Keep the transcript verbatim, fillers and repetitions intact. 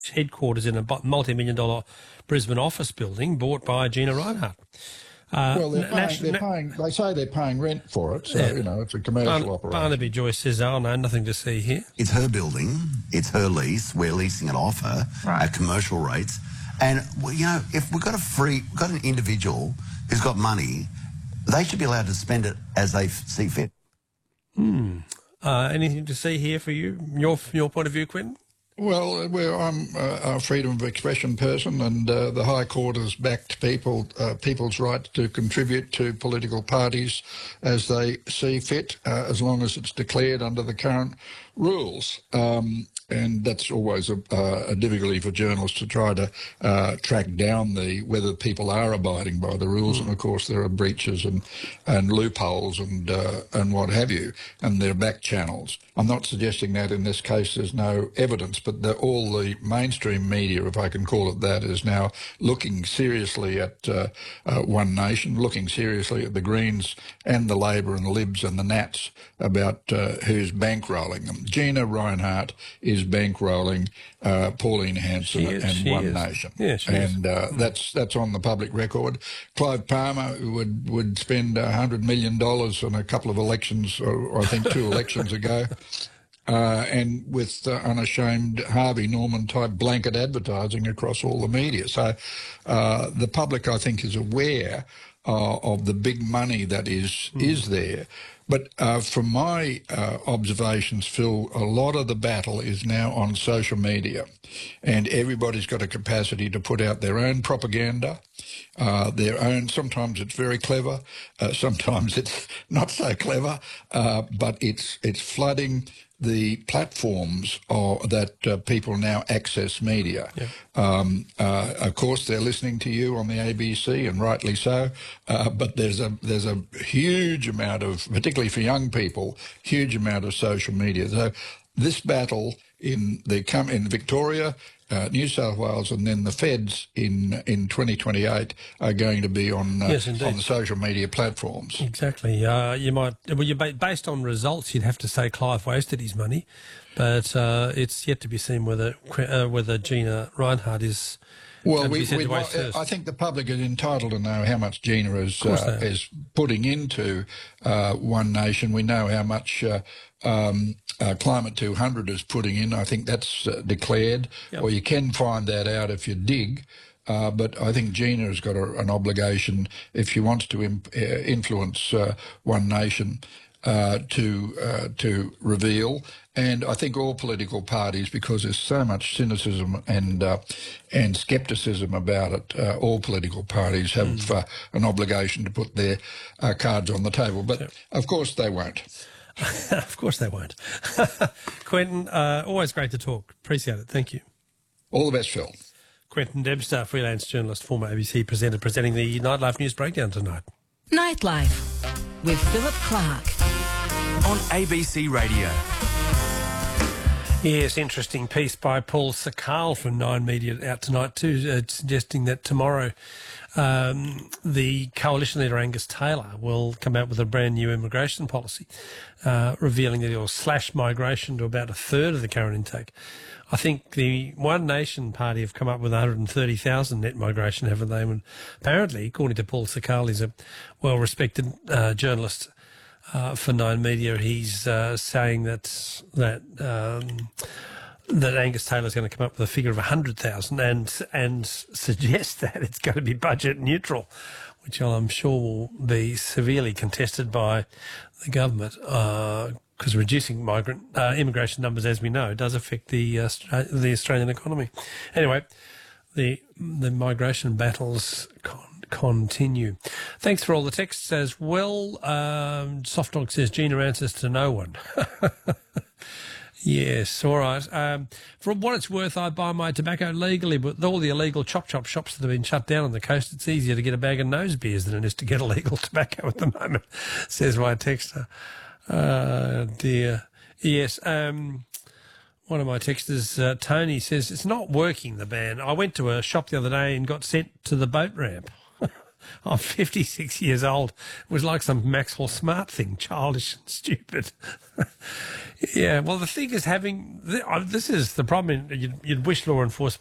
headquarters in a multi-million dollar Brisbane office building bought by Gina Rinehart. Uh, well, they're, paying, they're paying. They say they're paying rent for it, so yeah. you know it's a commercial Bar- operation. Barnaby Joyce says, "Oh no, nothing to see here." It's her building. It's her lease. We're leasing it off her right. at commercial rates. And well, you know, if we've got a free, we've got an individual who's got money, they should be allowed to spend it as they f- see fit. Hmm. Uh, anything to see here for you? Your your point of view, Quentin? Well, we're, I'm a freedom of expression person, and uh, the High Court has backed people, uh, people's right to contribute to political parties as they see fit, uh, as long as it's declared under the current rules. Um, and that's always a, uh, a difficulty for journalists to try to uh, track down the whether people are abiding by the rules. Mm. And of course, there are breaches and and loopholes and uh, and what have you, and there are back channels. I'm not suggesting that in this case there's no evidence, but the, all the mainstream media, if I can call it that, is now looking seriously at uh, uh, One Nation, looking seriously at the Greens and the Labor and the Libs and the Nats about uh, who's bankrolling them. Gina Rinehart is bankrolling uh, Pauline Hanson is, and One is. Nation, yeah, she and uh, mm. that's that's on the public record. Clive Palmer would would spend a hundred million dollars on a couple of elections, or I think two elections ago. Uh, and with uh, unashamed Harvey Norman type blanket advertising across all the media. So uh, the public, I think, is aware uh, of the big money that is mm. is there. But uh, from my uh, observations, Phil, a lot of the battle is now on social media, and everybody's got a capacity to put out their own propaganda, uh, their own. Sometimes it's very clever, uh, sometimes it's not so clever, uh, but it's it's flooding the platforms are, that uh, people now access media. Yeah. Um, uh, of course, they're listening to you on the A B C, and rightly so. Uh, but there's a there's a huge amount of, particularly for young people, huge amount of social media. So this battle in the come in Victoria, uh, New South Wales, and then the Feds in in twenty twenty-eight are going to be on uh, yes, on the social media platforms. Exactly. Uh, you might well, you based on results, you'd have to say Clive wasted his money, but uh, it's yet to be seen whether uh, whether Gina Rinehart is. Well, we, we, I think the public is entitled to know how much Gina is uh, is putting into uh, One Nation. We know how much uh, um, uh, Climate two hundred is putting in. I think that's uh, declared, yep. or you can find that out if you dig. Uh, but I think Gina has got a, an obligation, if she wants to imp, uh, influence uh, One Nation, uh, to uh, to reveal. And I think all political parties, because there's so much cynicism and uh, and scepticism about it, uh, all political parties have mm. uh, an obligation to put their uh, cards on the table. But, yep. of course, they won't. Of course they won't. Quentin, uh, always great to talk. Appreciate it. Thank you. All the best, Phil. Quentin Debster, freelance journalist, former A B C presenter, presenting the Nightlife News Breakdown tonight. Nightlife with Philip Clark on A B C Radio. Yes, interesting piece by Paul Sakal from Nine Media out tonight too, uh, suggesting that tomorrow um, the coalition leader Angus Taylor will come out with a brand new immigration policy, uh, revealing that he'll slash migration to about a third of the current intake. I think the One Nation party have come up with one hundred thirty thousand net migration, haven't they? And apparently, according to Paul Sakal, he's a well-respected uh, journalist Uh, for Nine Media, he's uh, saying that that um, that Angus Taylor's going to come up with a figure of one hundred thousand and and suggest that it's going to be budget neutral, which I'm sure will be severely contested by the government, because uh, reducing migrant uh, immigration numbers, as we know, does affect the uh, the Australian economy. Anyway, the the migration battles con- continue. Thanks for all the texts as well. Um, Soft Dog says Gina answers to no one. Yes, all right. Um, for what it's worth, I buy my tobacco legally, but with all the illegal chop-chop shops that have been shut down on the coast, it's easier to get a bag of nose beers than it is to get illegal tobacco at the moment, says my texter. Uh, dear. Yes, um... One of my texters, uh, Tony, says, it's not working, the ban. I went to a shop the other day and got sent to the boat ramp. I'm fifty-six years old. It was like some Maxwell Smart thing, childish and stupid. Yeah, well, the thing is having, this is the problem. You'd, you'd wish law enforcement